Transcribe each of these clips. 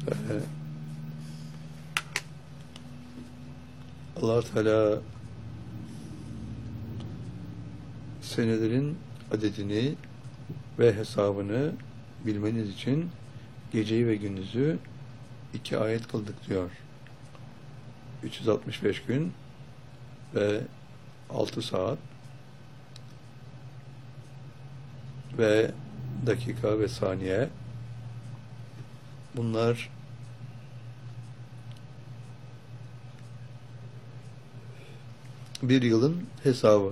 Ve Allah Teala senelerin adedini ve hesabını bilmeniz için geceyi ve gündüzü 2 ayet kıldık diyor. 365 gün ve 6 saat ve dakika ve saniye, bunlar bir yılın hesabı.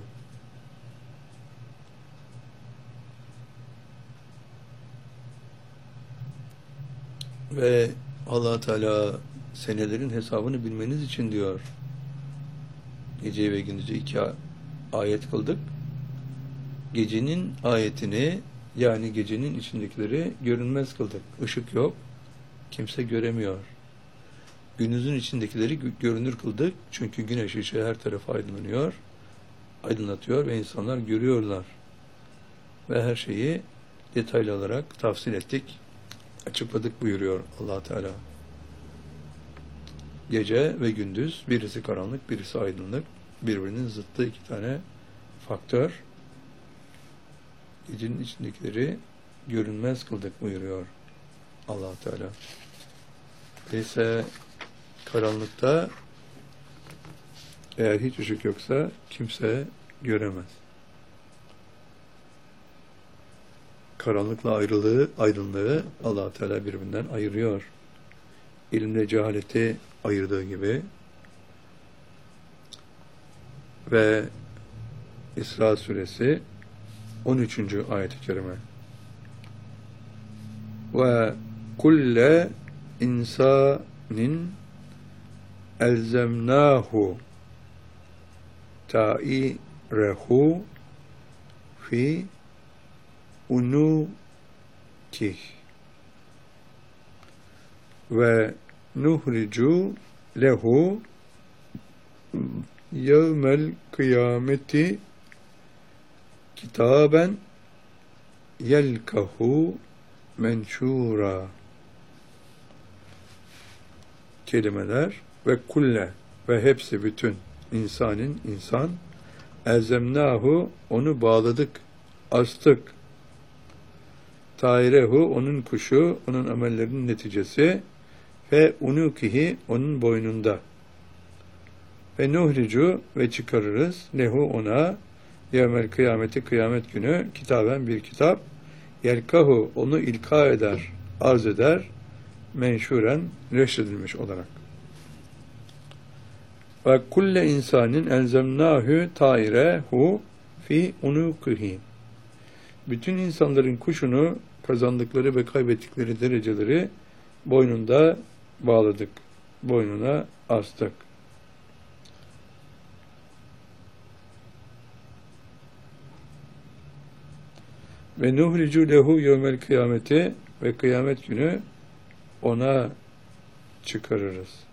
Ve Allah Teala senelerin hesabını bilmeniz için diyor, geceyi ve gündüzü 2 ayet kıldık. Gecenin ayetini, yani gecenin içindekileri görünmez kıldık. Işık yok, kimse göremiyor. Gündüzün içindekileri görünür kıldık. Çünkü güneş ışığı her tarafa aydınlatıyor ve insanlar görüyorlar. Ve her şeyi detaylı olarak tafsil ettik, açıkladık buyuruyor Allah Teala. Gece ve gündüz, birisi karanlık, birisi aydınlık, birbirinin zıttı 2 tane faktör. Gecenin içindekileri görünmez kıldık buyuruyor Allah Teala. Ise karanlıkta eğer hiç ışık yoksa kimse göremez. Karanlıkla aydınlığı Allah Teala birbirinden ayırıyor. İlimle cehaleti ayırdığı gibi. Ve İsra suresi 13. ayet-i kerime. Ve kulle insanin elzemnahu ta'irehu fi unukih ve nuhricu lehu yevmel kıyameti kitaben yelkahu menşura. Kelimeler ve kulle ve hepsi, bütün insan elzemnahu, onu bağladık, astık, tairehu, onun kuşu, onun amellerinin neticesi, ve unukihi, onun boynunda, ve nuhricu, ve çıkarırız, lehu, ona, yevmel kıyameti, kıyamet günü, kitaben, bir kitap, yelkahu, onu ilka eder, arz eder, menşuren, neşredilmiş olarak. Ve kulle insanin elzemnahu tairehu fi unukihi. Bütün insanların kuşunu, kazandıkları ve kaybettikleri dereceleri boynunda bağladık, boynuna astık. Ve nuhricu lehu yevmel kıyameti, ve kıyamet günü ona çıkarırız.